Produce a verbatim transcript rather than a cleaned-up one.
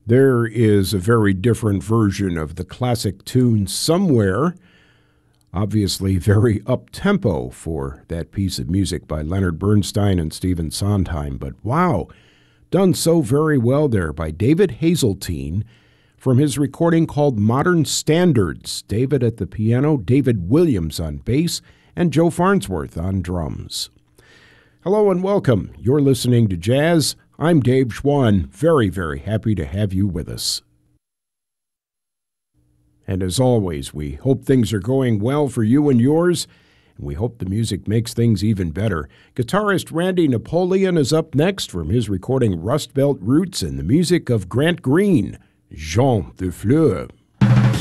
There is a very different version of the classic tune somewhere, obviously very up-tempo for that piece of music by Leonard Bernstein and Stephen Sondheim, but wow, done so very well there by David Hazeltine from his recording called Modern Standards. David at the piano, David Williams on bass, and Joe Farnsworth on drums. Hello and welcome. You're listening to Jazz. I'm Dave Schwann. Very, very happy to have you with us. And as always, we hope things are going well for you and yours, and we hope the music makes things even better. Guitarist Randy Napoleon is up next from his recording Rust Belt Roots and the music of Grant Green, Jean de Fleur.